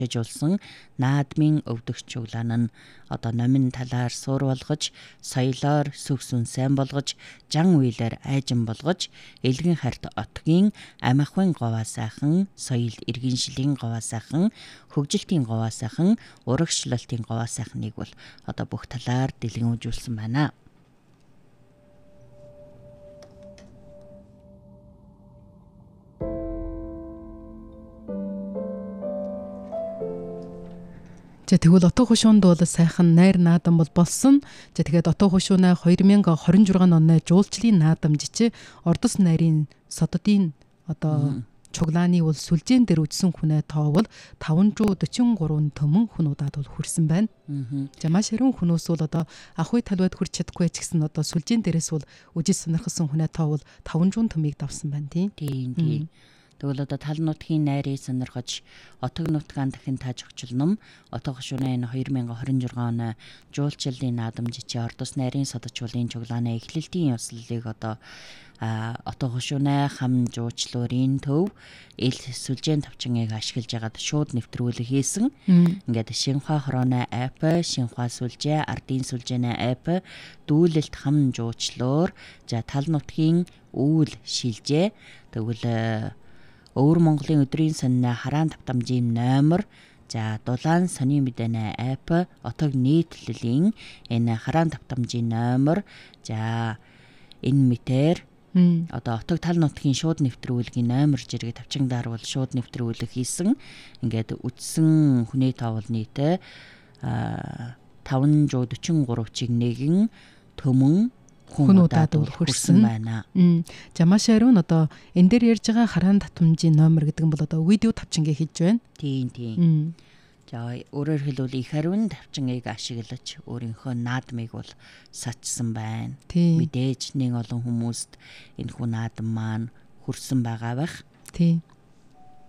жуулсан наадмын өвдөгч чуглаан нь одоо номин талаар суур болгож, соёлоор сүгсүн сайн болгож, жан үйлээр айжин болгож, элгэн харт отгийн амихын говаа сайхан, соёл иргэншлийн говаа сайхан, хөгжилтийн говаа сайхан, урагшлалтын говаа сайхныг бол одоо бүх талаар дэлгэнүүлжүүлсэн байна. Тэгвэл отоо хушуунд бол сайхан найр наадам бол болсон. Тэгээд отоо хушуунаа 2026 оны жуулчлалын наадамжич Ордос найрын сододын одоо чуглааны бол сүлжээн дээр үжсэн хүнээ тоовол 543 төмөн хүн удаад бол хүрсэн байна. Маш хэрүүн хүмүүс бол одоо ахуй талбайд хүрч чадахгүй ч гэсэн одоо сүлжээн дээрээс бол үжиж сонирхсан хүнээ тоовол 500 төмийг давсан байна тийм. Тэгвэл одоо тал нутгийн найрыг сонирхож отог нутгаан дахин тааж өгчлөм отоо хушууны 2026 оны жуулчлалын наадамжич Ордос найрын содочуулын чуглааны эхлэлтийн ёслолыг одоо отоо хушууны хам жуучлуурын төв ил сүлжээн тавчингийг ашиглаж ягаад шууд нэвтрүүлэг хийсэн. Ингээд Шинхua хорооны ап, Шинхua сүлжээ, ардын сүлжээний ап, дүүлэлт хам жуучлуур, тал нутгийн үүл шилжээ. Тэгвэл Өвөр Монголын өдрийн сонины хараан давтамжийн номер, дулаан сонин мэдээний ап, отог нийтлэлийн энэ хараан давтамжийн номер, энэ мэтэр одоо отог тал нутгийн шууд нэвтрүүлгийн номер зэрэг тавчингдаар бол шууд нэвтрүүлэг хийсэн. Ингээд үтсэн хүний тоовол нийтээ 543-ыг нэгэн төмөн хүн удаад хүрсэн байна. Маш харин одоо энэ дээр ярьж байгаа хараан татамжийн номер гэдэг нь бол одоо видео тавчингээ хийж байна. Тийм. Өөрөөр хэлбэл их хариун тавчингийг ашиглаж өөрийнхөө наадмыг бол сачсан байна. Мэдээж нэг олон хүмүүст энэ хүн наадам маань хүрсэн байгаа байх. Тийм.